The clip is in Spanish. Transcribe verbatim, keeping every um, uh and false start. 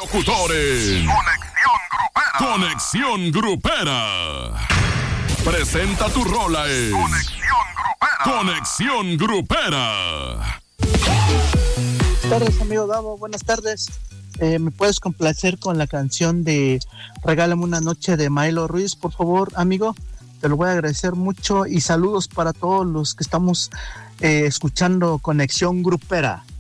locutores. Conexión Grupera. Conexión Grupera. Presenta tu rola en Conexión Grupera. Conexión Grupera. Buenas tardes, amigo Davo. Buenas tardes. Eh, ¿Me puedes complacer con la canción de Regálame una noche de Maelo Ruiz, por favor, amigo? Te lo voy a agradecer mucho y saludos para todos los que estamos eh, escuchando Conexión Grupera.